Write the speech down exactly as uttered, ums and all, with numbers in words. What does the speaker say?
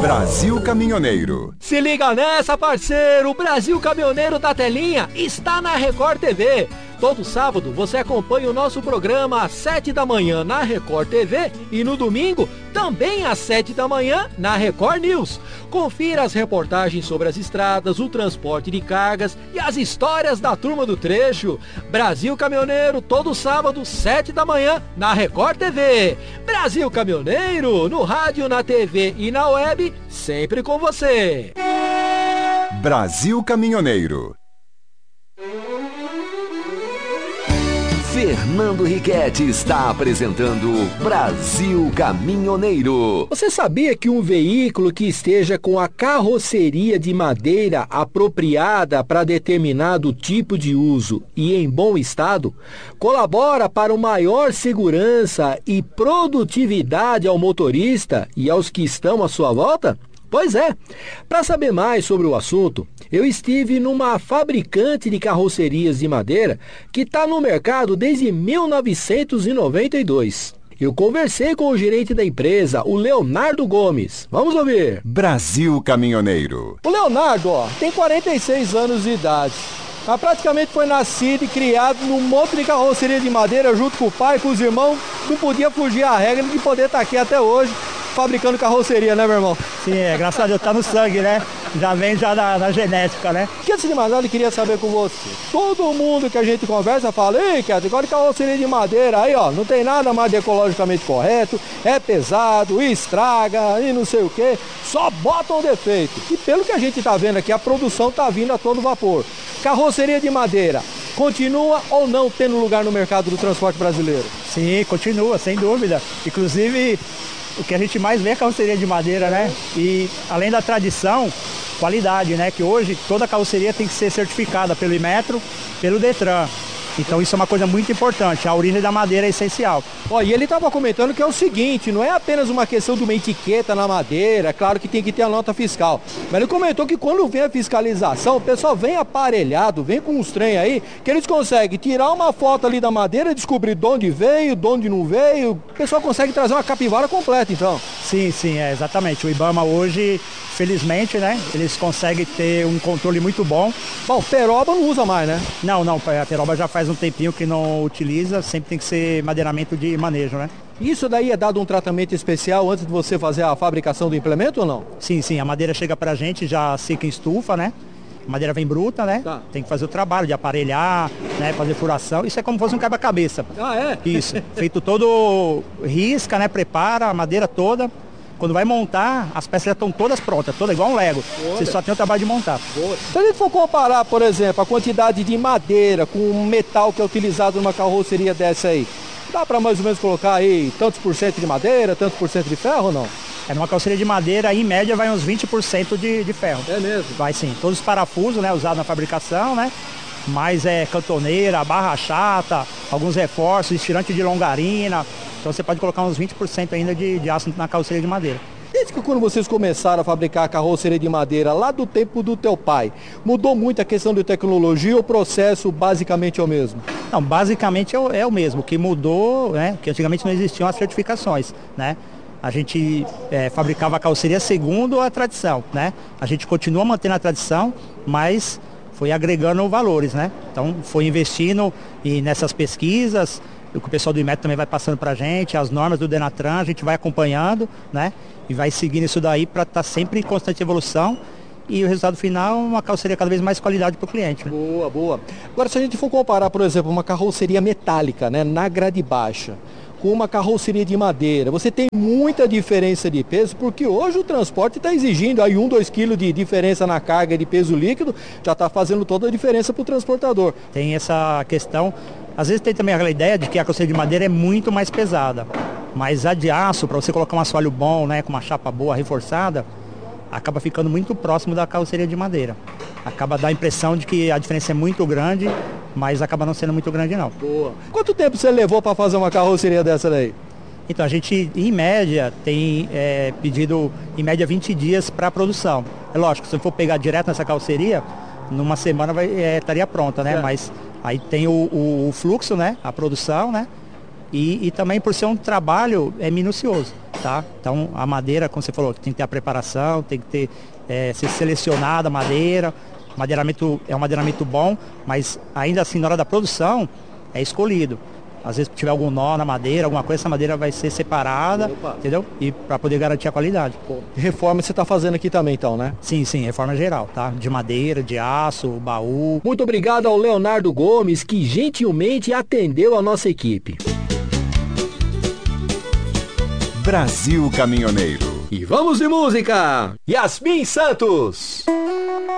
Brasil Caminhoneiro. Se liga nessa, parceiro! O Brasil Caminhoneiro da Telinha está na Record T V. Todo sábado você acompanha o nosso programa às sete da manhã na Record T V e no domingo também às sete da manhã na Record News. Confira as reportagens sobre as estradas, o transporte de cargas e as histórias da turma do trecho. Brasil Caminhoneiro, todo sábado, sete da manhã na Record T V. Brasil Caminhoneiro, no rádio, na T V e na web, sempre com você. Brasil Caminhoneiro. Fernando Riquetti está apresentando Brasil Caminhoneiro. Você sabia que um veículo que esteja com a carroceria de madeira apropriada para determinado tipo de uso e em bom estado, colabora para uma maior segurança e produtividade ao motorista e aos que estão à sua volta? Pois é. Para saber mais sobre o assunto, eu estive numa fabricante de carrocerias de madeira que está no mercado desde mil novecentos e noventa e dois. Eu conversei com o gerente da empresa, o Leonardo Gomes. Vamos ouvir. Brasil Caminhoneiro. O Leonardo, ó, tem quarenta e seis anos de idade. Mas praticamente foi nascido e criado num monte de carroceria de madeira junto com o pai, com os irmãos. Não podia fugir à regra de poder estar aqui até hoje, fabricando carroceria, né, meu irmão? Sim, é, graças a Deus, tá no sangue, né? Já vem já na, na genética, né? Que antes de mais nada, eu queria saber com você. Todo mundo que a gente conversa fala, ei, Keto, agora de carroceria de madeira, aí, ó, não tem nada mais de ecologicamente correto, é pesado, estraga, e não sei o quê, só botam defeito. E pelo que a gente tá vendo aqui, a produção tá vindo a todo vapor. Carroceria de madeira, continua ou não tendo lugar no mercado do transporte brasileiro? Sim, continua, sem dúvida. Inclusive, o que a gente mais vê é a carroceria de madeira, né? E além da tradição, qualidade, né? Que hoje toda carroceria tem que ser certificada pelo Inmetro, pelo Detran. Então isso é uma coisa muito importante, a origem da madeira é essencial. Ó, e ele estava comentando que é o seguinte, não é apenas uma questão de uma etiqueta na madeira, claro que tem que ter a nota fiscal, mas ele comentou que quando vem a fiscalização, o pessoal vem aparelhado, vem com uns trem aí, que eles conseguem tirar uma foto ali da madeira, descobrir de onde veio, de onde não veio, o pessoal consegue trazer uma capivara completa, então. Sim, sim, é exatamente. O IBAMA hoje, felizmente, né, eles conseguem ter um controle muito bom. Bom, peroba não usa mais, né? Não, não, a peroba já faz um tempinho que não utiliza, sempre tem que ser madeiramento de manejo, né? Isso daí é dado um tratamento especial antes de você fazer a fabricação do implemento ou não? Sim, sim, a madeira chega pra gente já seca em estufa, né? A madeira vem bruta, né? Tá. Tem que fazer o trabalho de aparelhar, né? Fazer furação. Isso é como se fosse um quebra-cabeça. Ah, é? Isso. Feito todo risca, né? Prepara a madeira toda. Quando vai montar, as peças já estão todas prontas, todas igual um Lego. Boa, você só tem o trabalho de montar. Boa. Se a gente for comparar, por exemplo, a quantidade de madeira com o metal que é utilizado numa carroceria dessa aí, dá para mais ou menos colocar aí tantos por cento de madeira, tantos por cento de ferro ou não? É, numa carroceria de madeira, em média, vai uns vinte por cento de, de ferro. É mesmo? Vai sim. Todos os parafusos, né, usados na fabricação, né? Mais é cantoneira, barra chata, alguns reforços, estirante de longarina. Então você pode colocar uns vinte por cento ainda de, de aço na carroceria de madeira. Desde que quando vocês começaram a fabricar a carroceria de madeira, lá do tempo do teu pai, mudou muito a questão de tecnologia ou o processo basicamente é o mesmo? Não, basicamente é o, é o mesmo. O que mudou, né, que antigamente não existiam as certificações, né? A gente é, fabricava a carroceria segundo a tradição, né? A gente continua mantendo a tradição, mas foi agregando valores, né? Então foi investindo e nessas pesquisas, o que o pessoal do Inmetro também vai passando para a gente, as normas do Denatran, a gente vai acompanhando, né? E vai seguindo isso daí para estar tá sempre em constante evolução e o resultado final é uma carroceria cada vez mais qualidade para o cliente. Né? Boa, boa. Agora, se a gente for comparar, por exemplo, uma carroceria metálica, né, na grade baixa, com uma carroceria de madeira, você tem muita diferença de peso, porque hoje o transporte está exigindo aí um, dois quilos de diferença na carga de peso líquido, já está fazendo toda a diferença para o transportador. Tem essa questão, às vezes tem também aquela ideia de que a carroceria de madeira é muito mais pesada, mas a de aço, para você colocar um assoalho bom, né, com uma chapa boa, reforçada, acaba ficando muito próximo da carroceria de madeira. Acaba dando a impressão de que a diferença é muito grande, mas acaba não sendo muito grande não. Boa. Quanto tempo você levou para fazer uma carroceria dessa daí? Então a gente, em média, tem é, pedido, em média, vinte dias para a produção. É lógico, se eu for pegar direto nessa carroceria, numa semana vai, é, estaria pronta, né? É. Mas aí tem o, o, o fluxo, né? A produção, né? E, e também por ser um trabalho é minucioso. tá? Então a madeira, como você falou, tem que ter a preparação, tem que ter é, ser selecionada a madeira. Madeiramento é um madeiramento bom, mas ainda assim na hora da produção é escolhido. Às vezes tiver algum nó na madeira, alguma coisa, essa madeira vai ser separada, Opa. entendeu? E para poder garantir a qualidade. Pô, reforma você está fazendo aqui também, então, né? Sim, sim, reforma geral, tá? De madeira, de aço, baú. Muito obrigado ao Leonardo Gomes, que gentilmente atendeu a nossa equipe. Brasil Caminhoneiro. E vamos de música! Yasmin Santos!